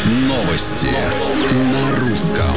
Новости на русском.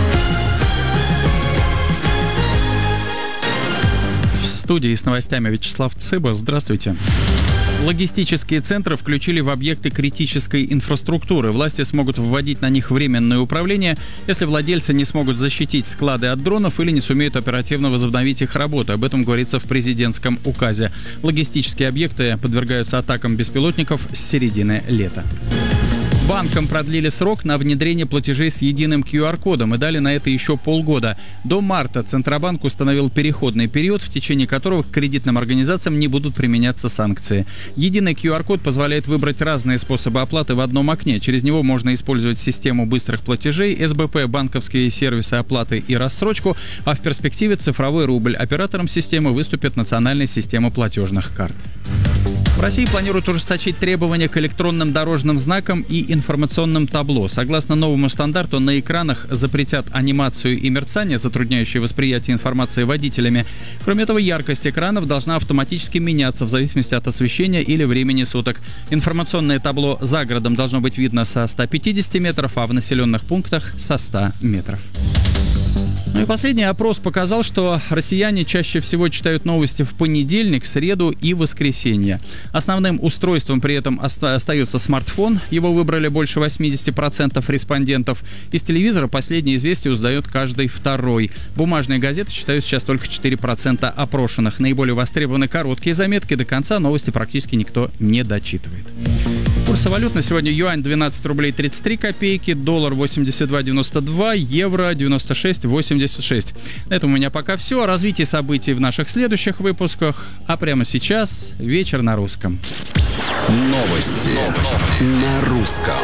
В студии с новостями Вячеслав Цыба. Здравствуйте. Логистические центры включили в объекты критической инфраструктуры. Власти смогут вводить на них временное управление, если владельцы не смогут защитить склады от дронов или не сумеют оперативно возобновить их работу. Об этом говорится в президентском указе. Логистические объекты подвергаются атакам беспилотников с середины лета. Банкам продлили срок на внедрение платежей с единым QR-кодом и дали на это еще полгода. До марта Центробанк установил переходный период, в течение которого к кредитным организациям не будут применяться санкции. Единый QR-код позволяет выбрать разные способы оплаты в одном окне. Через него можно использовать систему быстрых платежей, СБП, банковские сервисы оплаты и рассрочку, а в перспективе цифровой рубль. Оператором системы выступит национальная система платежных карт. В России планируют ужесточить требования к электронным дорожным знакам и информационным табло. Согласно новому стандарту, на экранах запретят анимацию и мерцание, затрудняющие восприятие информации водителями. Кроме того, яркость экранов должна автоматически меняться в зависимости от освещения или времени суток. Информационное табло за городом должно быть видно со 150 метров, а в населенных пунктах со 100 метров. Ну и последний опрос показал, что россияне чаще всего читают новости в понедельник, среду и воскресенье. Основным устройством при этом остается смартфон. Его выбрали больше 80% респондентов. Из телевизора последние известия узнает каждый второй. Бумажные газеты читают сейчас только 4% опрошенных. Наиболее востребованы короткие заметки. До конца новости практически никто не дочитывает. Курсы валют на сегодня: юань 12 рублей 33 копейки, доллар 82,92, евро 96,86. На этом у меня пока все. О развитии событий в наших следующих выпусках. А прямо сейчас вечер на русском. Новости на русском.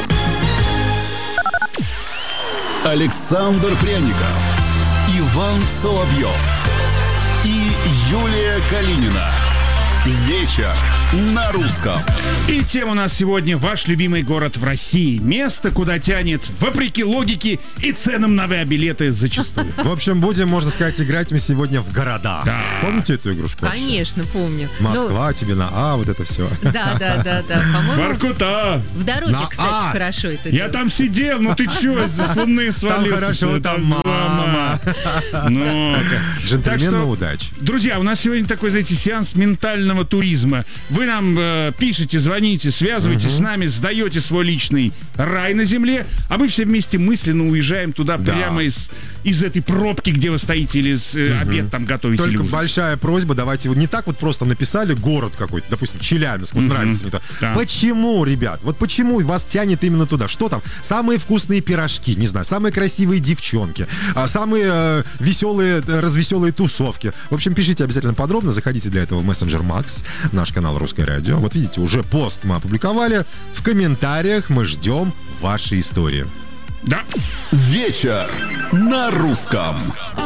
Александр Пряников, Иван Соловьев и Юлия Калинина. Вечер на русском. И тема у нас сегодня: ваш любимый город в России. Место, куда тянет, вопреки логике и ценам на авиабилеты зачастую. В общем, будем, можно сказать, играть мы сегодня в города. Да. Помните эту игрушку? Конечно, помню. Москва, тебе на А, вот это все. Да. По-моему, Воркута! в дороге, На кстати, А. хорошо это Я делается. там сидел, ну ты чё, из-за луны свалился? Там хорошо, там мама. Ну-ка. Джентльмену удачи. Друзья, у нас сегодня такой, знаете, сеанс ментального туризма. Вы нам пишите, звоните, связывайтесь с нами, сдаете свой личный рай на земле, а мы все вместе мысленно уезжаем туда, Да. прямо из этой пробки, где вы стоите, или обед там готовите. Только или ужин. большая просьба, давайте вот не так вот просто написали город какой-то, допустим, Челябинск, вот нравится мне то. Да. Почему, ребят, вот почему вас тянет именно туда? Что там? Самые вкусные пирожки, не знаю, самые красивые девчонки, самые веселые, развеселые тусовки. В общем, пишите обязательно подробно, заходите для этого в мессенджер Макс, наш канал «Русское радио». Вот видите, уже пост мы опубликовали. В комментариях мы ждем ваши истории. Да. Вечер на русском.